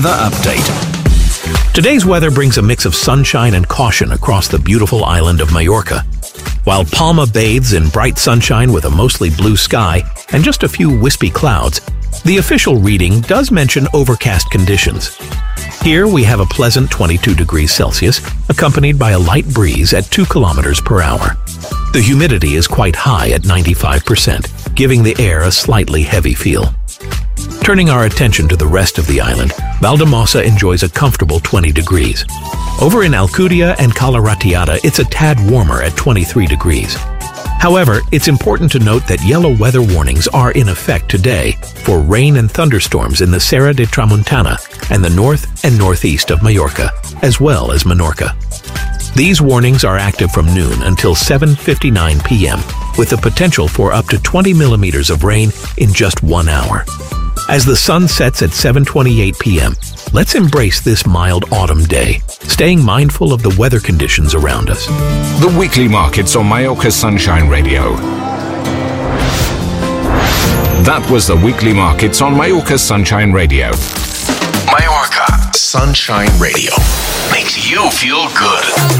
The update. Today's weather brings a mix of sunshine and caution across the beautiful island of Majorca. While Palma bathes in bright sunshine with a mostly blue sky and just a few wispy clouds, the official reading does mention overcast conditions. Here we have a pleasant 22 degrees Celsius, accompanied by a light breeze at 2 kilometers per hour. The humidity is quite high at 95%, giving the air a slightly heavy feel. Turning our attention to the rest of the island, Valldemossa enjoys a comfortable 20 degrees. Over in Alcudia and Cala Ratllada, it's a tad warmer at 23 degrees. However, it's important to note that yellow weather warnings are in effect today for rain and thunderstorms in the Serra de Tramuntana and the north and northeast of Majorca, as well as Menorca. These warnings are active from noon until 7:59 p.m., with the potential for up to 20 millimeters of rain in just 1 hour. As the sun sets at 7:28 p.m., let's embrace this mild autumn day, staying mindful of the weather conditions around us. The weekly markets on Majorca Sunshine Radio. That was the weekly markets on Majorca Sunshine Radio. Majorca Sunshine Radio makes you feel good.